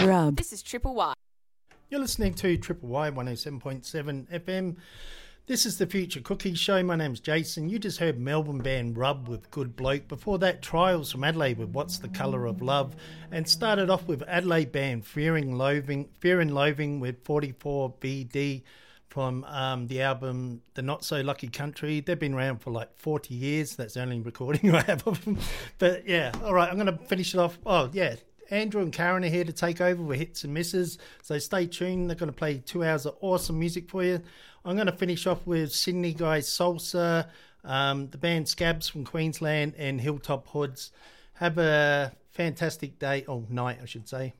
Rub. This is Triple Y. You're listening to Triple Y 107.7 FM. This is the Future Cookies Show. My name's Jason. You just heard Melbourne band Rub with Good Bloke. Before that, Trials from Adelaide with What's the Colour of Love. And started off with Adelaide band Fear and Loathing with 44 BD from the album The Not So Lucky Country. They've been around for like 40 years. That's the only recording I have of them. But yeah, all right, I'm going to finish it off. Oh, yeah. Andrew and Karen are here to take over with hits and misses, so stay tuned. They're going to play 2 hours of awesome music for you. I'm going to finish off with Sydney Guys Salsa, the band Scabs from Queensland, and Hilltop Hoods. Have a fantastic day, or night I should say.